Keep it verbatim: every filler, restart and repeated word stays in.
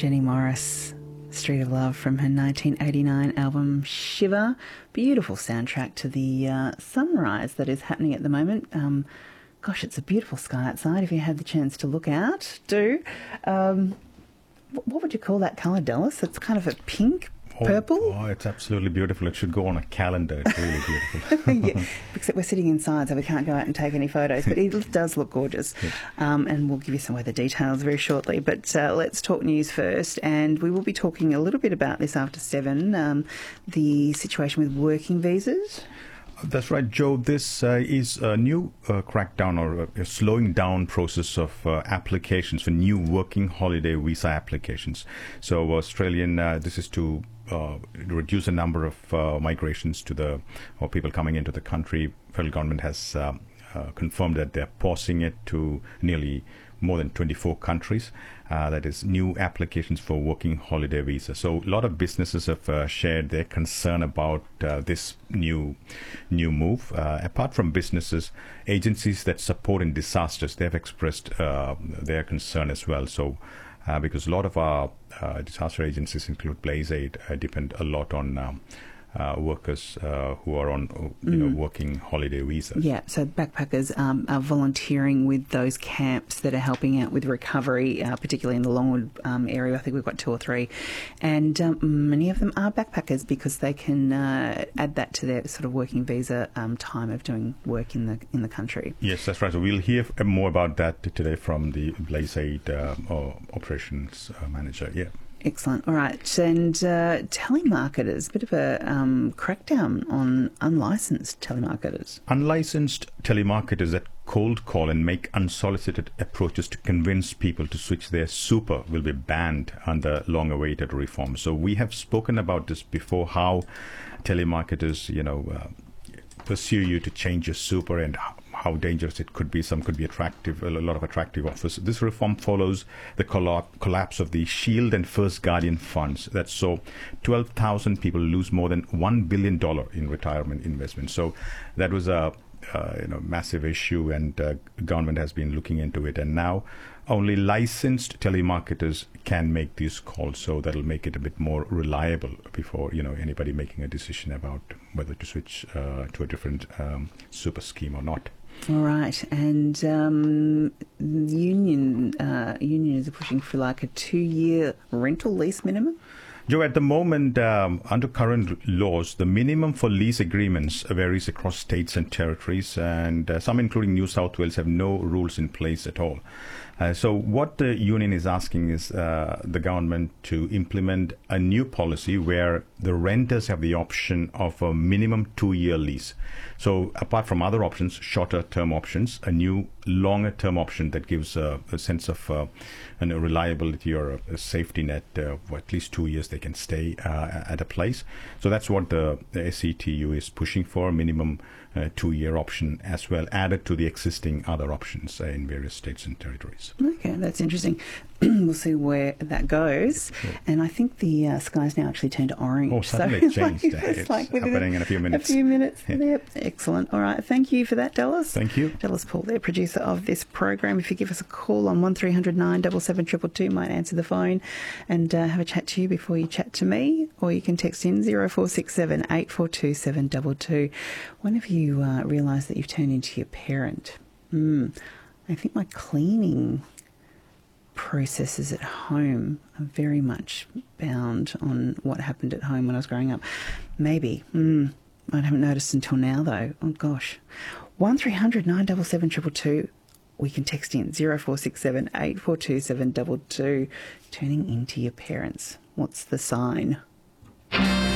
Jenny Morris, Street of Love from her nineteen eighty-nine album Shiver. Beautiful soundtrack to the uh, sunrise that is happening at the moment. Um, gosh, it's a beautiful sky outside. If you have the chance to look out, do. Um, what would you call that colour, Dallas? It's kind of a pink, purple? Oh, oh, it's absolutely beautiful. It should go on a calendar. It's really beautiful. Yeah, except we're sitting inside, so we can't go out and take any photos, but it does look gorgeous. Yes. Um, and we'll give you some weather details very shortly. But uh, let's talk news first, and we will be talking a little bit about this after seven, um, the situation with working visas. That's right, Joe. This uh, is a new uh, crackdown or a slowing down process of uh, applications for new working holiday visa applications. So Australian, uh, this is to uh, reduce the number of uh, migrations to the, or people coming into the country. Federal government has uh, uh, confirmed that they're pausing it to nearly more than twenty-four countries. Uh, that is new applications for working holiday visa. So a lot of businesses have uh, shared their concern about uh, this new new move. Uh, apart from businesses, agencies that support in disasters, they have expressed uh, their concern as well. So uh, because a lot of our uh, disaster agencies, include Blaze Aid, uh, depend a lot on um, Uh, workers uh, who are on, you know, Mm. working holiday visas. Yeah, so backpackers um, are volunteering with those camps that are helping out with recovery, uh, particularly in the Longwood um, area. I think we've got two or three. And um, many of them are backpackers because they can uh, add that to their sort of working visa um, time of doing work in the in the country. Yes, that's right. So we'll hear more about that today from the Blaze Aid uh, or operations uh, manager. Yeah. Excellent. All right. And uh, telemarketers, a bit of a um, crackdown on unlicensed telemarketers. Unlicensed telemarketers that cold call and make unsolicited approaches to convince people to switch their super will be banned under long-awaited reform. So we have spoken about this before, how telemarketers, you know, uh, pursue you to change your super and how dangerous it could be. Some could be attractive, a lot of attractive offers. This reform follows the colla- collapse of the Shield and First Guardian funds that saw twelve thousand people lose more than one billion dollars in retirement investment. So that was a uh, you know massive issue, and uh, government has been looking into it. And now only licensed telemarketers can make these calls, so that'll make it a bit more reliable before, you know, anybody making a decision about whether to switch uh, to a different um, super scheme or not. All right, and um, union uh, unions are pushing for like a two-year rental lease minimum. Joe, at the moment, um, under current laws, the minimum for lease agreements varies across states and territories, and uh, some, including New South Wales, have no rules in place at all. Uh, so what the union is asking is uh, the government to implement a new policy where the renters have the option of a minimum two-year lease. So apart from other options, shorter-term options, a new longer-term option that gives a, a sense of uh, an, a reliability or a, a safety net uh, for at least two years they can stay uh, at a place. So that's what the, the S C T U is pushing for, minimum uh, two-year option as well, added to the existing other options uh, in various states and territories. Okay, that's interesting. We'll see where that goes. Sure. And I think the uh, sky's now actually turned to orange. Oh, suddenly so it changed. Like, it's it's like within happening a, in a few minutes. A few minutes. Yeah. Yep. Excellent. All right. Thank you for that, Dallas. Thank you. Dallas Paul, there, producer of this program. If you give us a call on one three hundred nine seven seven two two two, might answer the phone and uh, have a chat to you before you chat to me, or you can text in zero four six seven eight four two seven two two. When have you uh, realised that you've turned into your parent? Hmm. I think my cleaning processes at home are very much bound on what happened at home when I was growing up. Maybe. Mm, I haven't noticed until now, though. Oh, gosh. one three hundred nine seven seven two two two. We can text in zero four six seven eight four two seven two two. Turning into your parents. What's the sign?